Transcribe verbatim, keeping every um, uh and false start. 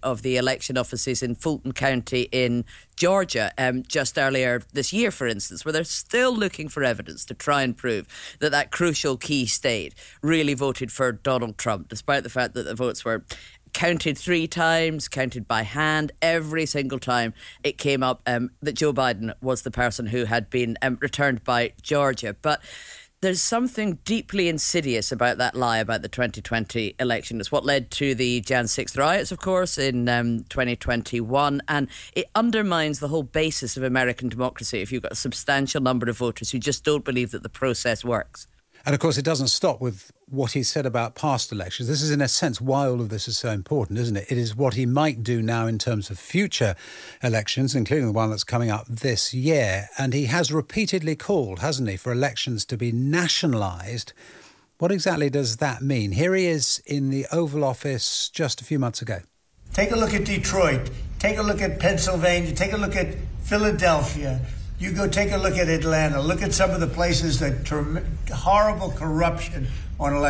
of the election offices in Fulton County in Georgia um, just earlier this year, for instance, where they're still looking for evidence to try and prove that that crucial key state really voted for Donald Trump, despite the fact that the votes were counted three times, counted by hand. Every single time it came up um, that Joe Biden was the person who had been um, returned by Georgia. But there's something deeply insidious about that lie about the twenty twenty election. It's what led to the January sixth riots, of course, in um, twenty twenty-one. And it undermines the whole basis of American democracy if you've got a substantial number of voters who just don't believe that the process works. And of course, it doesn't stop with what he said about past elections. This is, in a sense, why all of this is so important, isn't it? It is what he might do now in terms of future elections, including the one that's coming up this year. And he has repeatedly called, hasn't he, for elections to be nationalised. What exactly does that mean? Here he is in the Oval Office just a few months ago. Take a look at Detroit. Take a look at Pennsylvania. Take a look at Philadelphia. You go take a look at Atlanta. Look at some of the places that ter- horrible corruption on election.